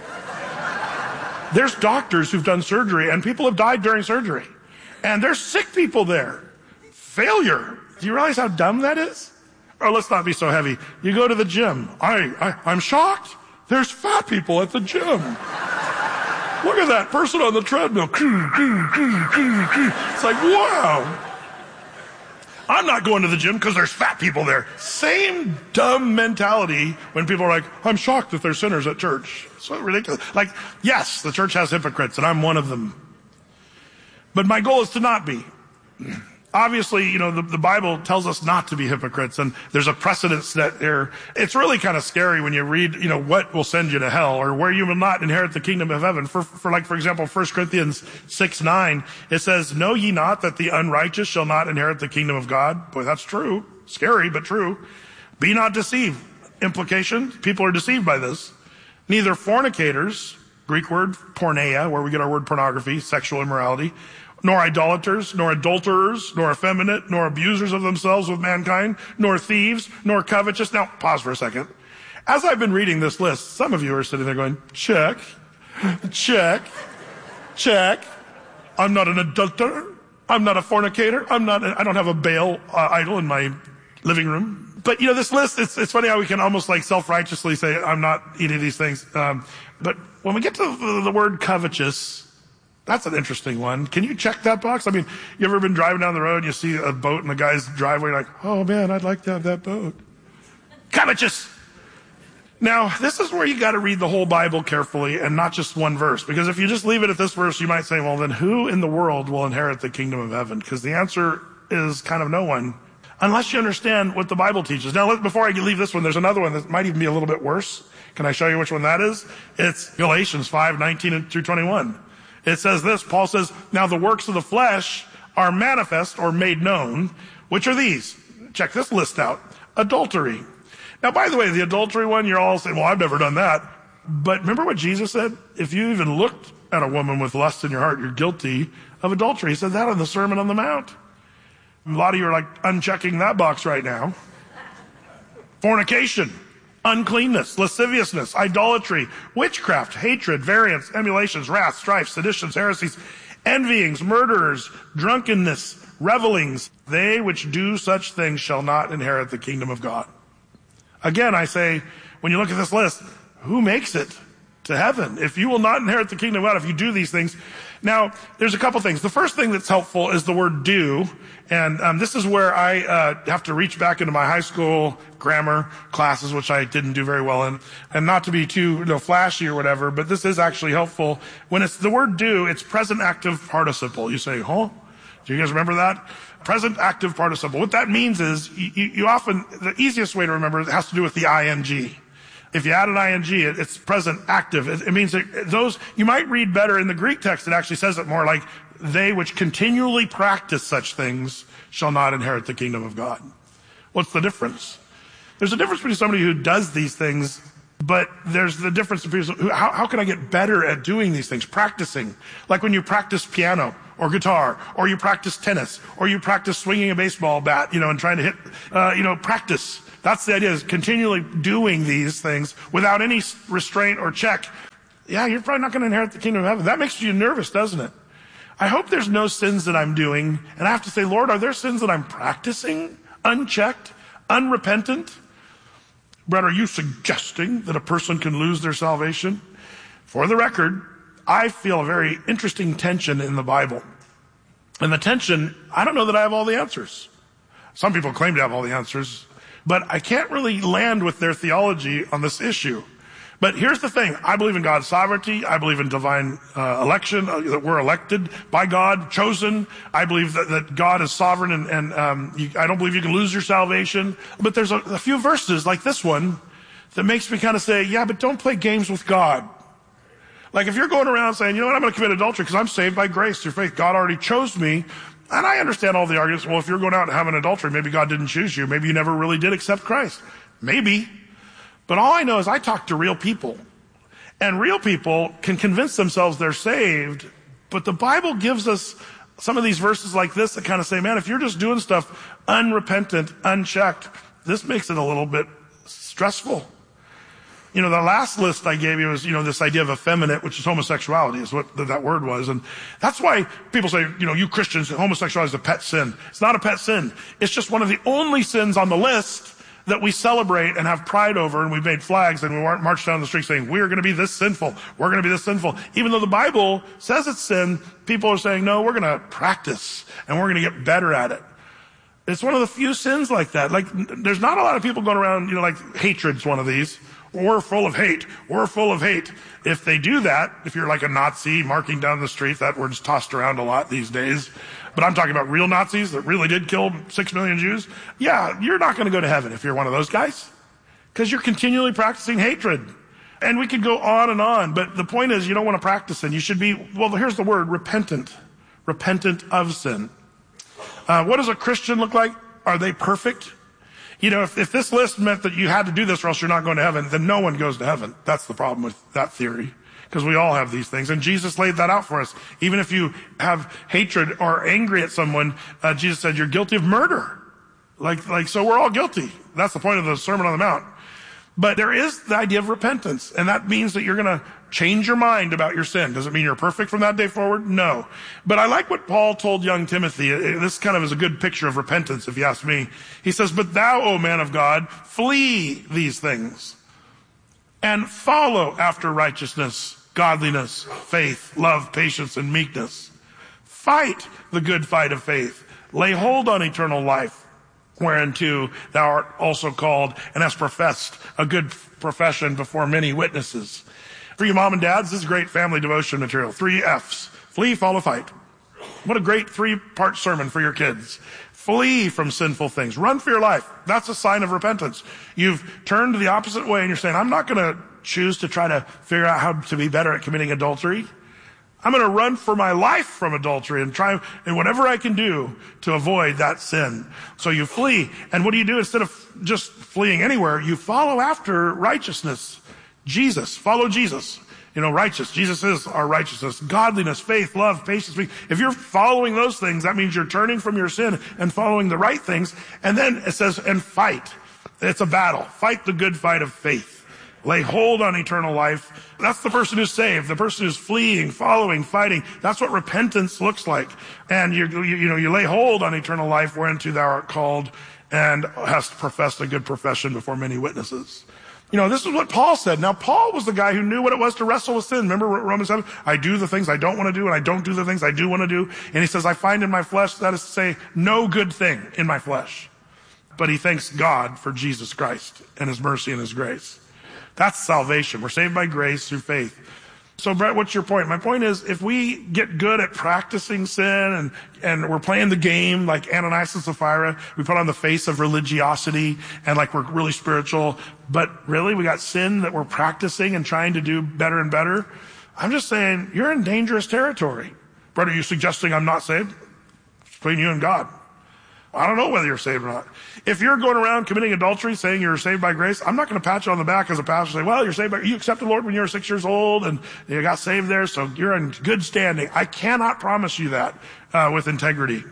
There's doctors who've done surgery, and people have died during surgery. And there's sick people there. Failure. Do you realize how dumb that is? Or let's not be so heavy. You go to the gym. I'm shocked. There's fat people at the gym. Look at that person on the treadmill. It's like, wow. I'm not going to the gym because there's fat people there. Same dumb mentality when people are like, I'm shocked that there's sinners at church. So ridiculous. Like, yes, the church has hypocrites, and I'm one of them. But my goal is to not be. Obviously, the Bible tells us not to be hypocrites, and there's a precedent set there. It's really kind of scary when you read, what will send you to hell or where you will not inherit the kingdom of heaven. For example, 1 Corinthians 6:9, it says, know ye not that the unrighteous shall not inherit the kingdom of God? Boy, that's true. Scary, but true. Be not deceived. Implication, people are deceived by this. Neither fornicators, Greek word porneia, where we get our word pornography, sexual immorality, nor idolaters, nor adulterers, nor effeminate, nor abusers of themselves with mankind, nor thieves, nor covetous. Now, pause for a second. As I've been reading this list, some of you are sitting there going, check, check, check. I'm not an adulterer. I'm not a fornicator. I don't have a Baal idol in my living room. But, this list, it's funny how we can almost like self-righteously say, I'm not eating these things. But when we get to the word covetous, that's an interesting one. Can you check that box? I mean, you ever been driving down the road and you see a boat in the guy's driveway, you're like, oh man, I'd like to have that boat. Covetous. Now, this is where you got to read the whole Bible carefully and not just one verse. Because if you just leave it at this verse, you might say, well, then who in the world will inherit the kingdom of heaven? Because the answer is kind of no one, unless you understand what the Bible teaches. Now, before I leave this one, there's another one that might even be a little bit worse. Can I show you which one that is? It's Galatians 5:19 through 21. It says this, Paul says, now the works of the flesh are manifest or made known, which are these. Check this list out. Adultery. Now, by the way, the adultery one, you're all saying, well, I've never done that. But remember what Jesus said? If you even looked at a woman with lust in your heart, you're guilty of adultery. He said that on the Sermon on the Mount. A lot of you are like unchecking that box right now. Fornication. Uncleanness, lasciviousness, idolatry, witchcraft, hatred, variance, emulations, wrath, strife, seditions, heresies, envyings, murderers, drunkenness, revelings. They which do such things shall not inherit the kingdom of God. Again, I say, when you look at this list, who makes it to heaven? If you will not inherit the kingdom of God, if you do these things. Now, there's a couple things. The first thing that's helpful is the word do. And this is where I have to reach back into my high school grammar classes, which I didn't do very well in. And not to be too flashy or whatever, but this is actually helpful. When it's the word do, it's present active participle. You say, huh? Do you guys remember that? Present active participle. What that means is you often, the easiest way to remember it has to do with the ing. If you add an ing, it's present active. It means that those, you might read better in the Greek text, it actually says it more like, they which continually practice such things shall not inherit the kingdom of God. What's the difference? There's a difference between somebody who does these things, but there's the difference between how can I get better at doing these things? Practicing. Like when you practice piano or guitar, or you practice tennis, or you practice swinging a baseball bat, and trying to hit, practice. That's the idea, is continually doing these things without any restraint or check. Yeah, you're probably not going to inherit the kingdom of heaven. That makes you nervous, doesn't it? I hope there's no sins that I'm doing, and I have to say, Lord, are there sins that I'm practicing, unchecked, unrepentant? Brett, are you suggesting that a person can lose their salvation? For the record, I feel a very interesting tension in the Bible. And the tension, I don't know that I have all the answers. Some people claim to have all the answers, but I can't really land with their theology on this issue. But here's the thing. I believe in God's sovereignty. I believe in divine election, that we're elected by God, chosen. I believe that God is sovereign, and I don't believe you can lose your salvation. But there's a few verses like this one that makes me kind of say, yeah, but don't play games with God. Like if you're going around saying, you know what, I'm going to commit adultery because I'm saved by grace through faith. God already chose me. And I understand all the arguments. Well, if you're going out and having adultery, maybe God didn't choose you. Maybe you never really did accept Christ. Maybe. But all I know is I talk to real people. And real people can convince themselves they're saved. But the Bible gives us some of these verses like this that kind of say, man, if you're just doing stuff unrepentant, unchecked, this makes it a little bit stressful. The last list I gave you was, this idea of effeminate, which is homosexuality, is what that word was. And that's why people say, you Christians, homosexuality is a pet sin. It's not a pet sin. It's just one of the only sins on the list that we celebrate and have pride over, and we've made flags and we march down the street saying, we're going to be this sinful. We're going to be this sinful. Even though the Bible says it's sin, people are saying, no, we're going to practice and we're going to get better at it. It's one of the few sins like that. Like, there's not a lot of people going around, like hatred's one of these. We're full of hate. We're full of hate. If they do that, if you're like a Nazi marking down the street, that word's tossed around a lot these days. But I'm talking about real Nazis that really did kill 6 million Jews. Yeah, you're not going to go to heaven if you're one of those guys. Because you're continually practicing hatred. And we could go on. But the point is, you don't want to practice sin. You should be, well, here's the word, repentant. Repentant of sin. What does a Christian look like? Are they perfect? If this list meant that you had to do this or else you're not going to heaven, then no one goes to heaven. That's the problem with that theory. Because we all have these things. And Jesus laid that out for us. Even if you have hatred or angry at someone, Jesus said you're guilty of murder. So we're all guilty. That's the point of the Sermon on the Mount. But there is the idea of repentance. And that means that you're going to change your mind about your sin. Does it mean you're perfect from that day forward? No. But I like what Paul told young Timothy. This kind of is a good picture of repentance, if you ask me. He says, but thou, O man of God, flee these things and follow after righteousness, godliness, faith, love, patience, and meekness. Fight the good fight of faith. Lay hold on eternal life, whereunto thou art also called and hast professed a good profession before many witnesses. For you mom and dads, this is great family devotion material. 3 F's. Flee, follow, fight. What a great 3-part sermon for your kids. Flee from sinful things. Run for your life. That's a sign of repentance. You've turned the opposite way and you're saying, I'm not going to choose to try to figure out how to be better at committing adultery. I'm going to run for my life from adultery and try and whatever I can do to avoid that sin. So you flee. And what do you do instead of just fleeing anywhere? You follow after righteousness. Jesus. Follow Jesus. Righteous. Jesus is our righteousness. Godliness, faith, love, patience. If you're following those things, that means you're turning from your sin and following the right things. And then it says, and fight. It's a battle. Fight the good fight of faith. Lay hold on eternal life. That's the person who's saved. The person who's fleeing, following, fighting. That's what repentance looks like. And you lay hold on eternal life whereunto thou art called and hast professed a good profession before many witnesses. This is what Paul said. Now, Paul was the guy who knew what it was to wrestle with sin. Remember Romans 7? I do the things I don't want to do, and I don't do the things I do want to do. And he says, I find in my flesh, that is to say, no good thing in my flesh. But he thanks God for Jesus Christ and his mercy and his grace. That's salvation. We're saved by grace through faith. So, Brett, what's your point? My point is, if we get good at practicing sin and we're playing the game like Ananias and Sapphira, we put on the face of religiosity and like we're really spiritual, but really we got sin that we're practicing and trying to do better and better. I'm just saying, you're in dangerous territory. Brett, are you suggesting I'm not saved? It's between you and God. I don't know whether you're saved or not. If you're going around committing adultery saying you're saved by grace, I'm not going to pat you on the back as a pastor and say, well, you're saved by, you accepted the Lord when you were 6 years old and you got saved there, so you're in good standing. I cannot promise you that with integrity.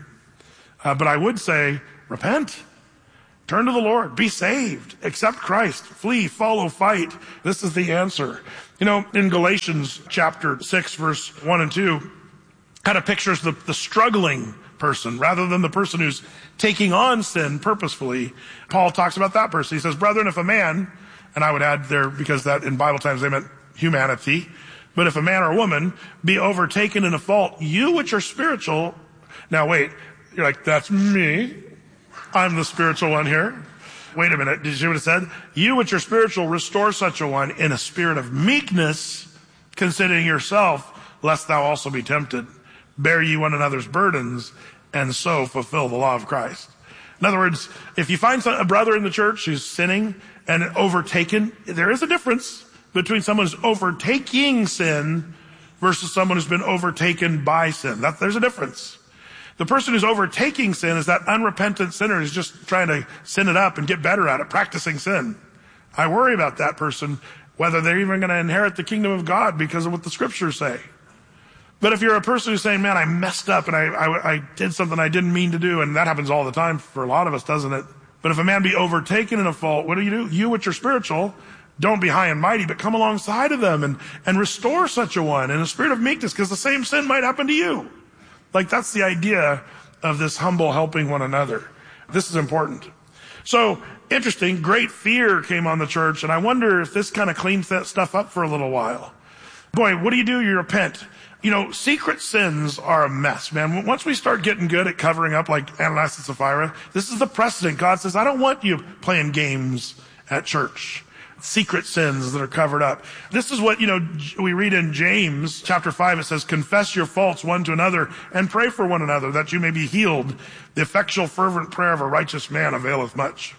But I would say, repent. Turn to the Lord. Be saved. Accept Christ. Flee, follow, fight. This is the answer. You know, in Galatians chapter 6, verse 1 and 2, kind of pictures the struggling person rather than the person who's taking on sin purposefully. Paul talks about that person. He says, brethren, if a man, and I would add there because that in Bible times they meant humanity, but if a man or a woman be overtaken in a fault, you which are spiritual. Now wait, you're like, that's me. I'm the spiritual one here. Wait a minute. Did you see what it said? You which are spiritual, restore such a one in a spirit of meekness, considering yourself, lest thou also be tempted. Bear ye one another's burdens, and so fulfill the law of Christ. In other words, if you find a brother in the church who's sinning and overtaken, there is a difference between someone who's overtaking sin versus someone who's been overtaken by sin. There's a difference. The person who's overtaking sin is that unrepentant sinner who's just trying to sin it up and get better at it, practicing sin. I worry about that person, whether they're even going to inherit the kingdom of God because of what the scriptures say. But if you're a person who's saying, man, I messed up and I did something I didn't mean to do, and that happens all the time for a lot of us, doesn't it? But if a man be overtaken in a fault, what do? You which are spiritual, don't be high and mighty, but come alongside of them and restore such a one in a spirit of meekness, because the same sin might happen to you. Like, that's the idea of this humble helping one another. This is important. So, interesting, great fear came on the church, and I wonder if this kind of cleans that stuff up for a little while. Boy, what do? You repent. You know, secret sins are a mess, man. Once we start getting good at covering up like Ananias and Sapphira, this is the precedent. God says, I don't want you playing games at church. Secret sins that are covered up. This is what, we read in James chapter 5. It says, confess your faults one to another and pray for one another that you may be healed. The effectual fervent prayer of a righteous man availeth much.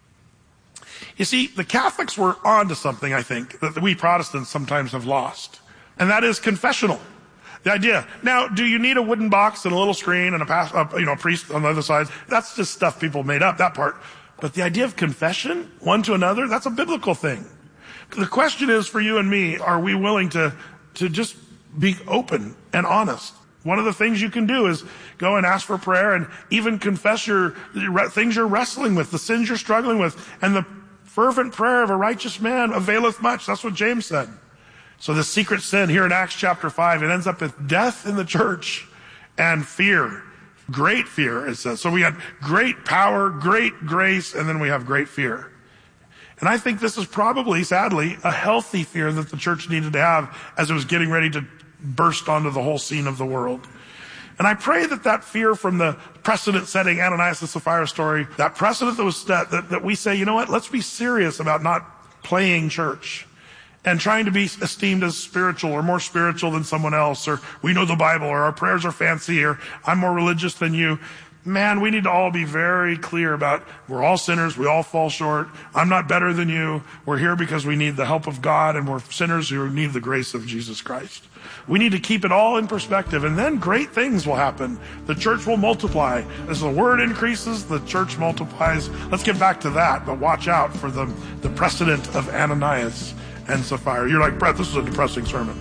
You see, the Catholics were onto something, I think, that we Protestants sometimes have lost. And that is confessional. The idea. Now, do you need a wooden box and a little screen and a priest on the other side? That's just stuff people made up, that part. But the idea of confession, one to another, that's a biblical thing. The question is for you and me, are we willing to just be open and honest? One of the things you can do is go and ask for prayer and even confess your things you're wrestling with, the sins you're struggling with. And the fervent prayer of a righteous man availeth much. That's what James said. So the secret sin here in Acts chapter 5, it ends up with death in the church and fear. Great fear, it says. So we had great power, great grace, and then we have great fear. And I think this is probably, sadly, a healthy fear that the church needed to have as it was getting ready to burst onto the whole scene of the world. And I pray that fear from the precedent-setting Ananias and Sapphira story, that precedent that was set, that we say, you know what, let's be serious about not playing church and trying to be esteemed as spiritual or more spiritual than someone else, or we know the Bible, or our prayers are fancy, or I'm more religious than you. Man, we need to all be very clear about we're all sinners, we all fall short. I'm not better than you. We're here because we need the help of God, and we're sinners who need the grace of Jesus Christ. We need to keep it all in perspective, and then great things will happen. The church will multiply. As the word increases, the church multiplies. Let's get back to that, but watch out for the precedent of Ananias and Sapphira. You're like, Brett, this is a depressing sermon.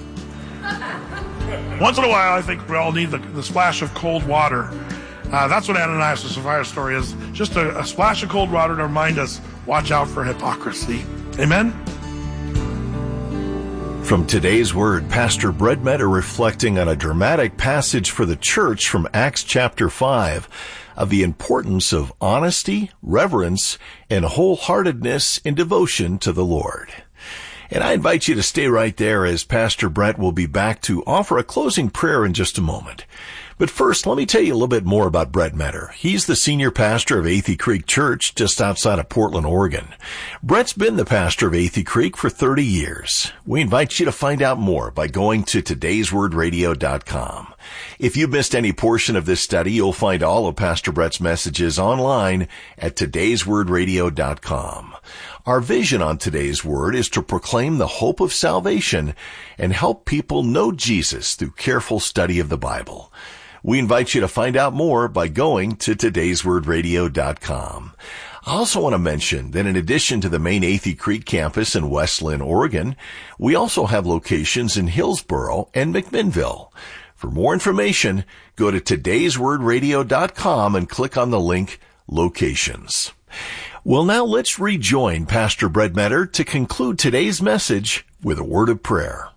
Once in a while, I think we all need the splash of cold water. That's what Ananias and Sapphira's story is. Just a splash of cold water to remind us, watch out for hypocrisy. Amen? From today's Word, Pastor Brett Metter reflecting on a dramatic passage for the church from Acts chapter 5 of the importance of honesty, reverence, and wholeheartedness in devotion to the Lord. And I invite you to stay right there as Pastor Brett will be back to offer a closing prayer in just a moment. But But first, let me tell you a little bit more about Brett Metter. He's the senior pastor of Athey Creek Church just outside of Portland, Oregon. Brett's been the pastor of Athey Creek for 30 years. We invite you to find out more by going to todayswordradio.com. If you missed any portion of this study, you'll find all of Pastor Brett's messages online at todayswordradio.com. Our vision on today's word is to proclaim the hope of salvation and help people know Jesus through careful study of the Bible. We invite you to find out more by going to todayswordradio.com. I also want to mention that in addition to the main Athey Creek campus in West Linn, Oregon, we also have locations in Hillsboro and McMinnville. For more information, go to todayswordradio.com and click on the link Locations. Well, now let's rejoin Pastor Brett Metter to conclude today's message with a word of prayer.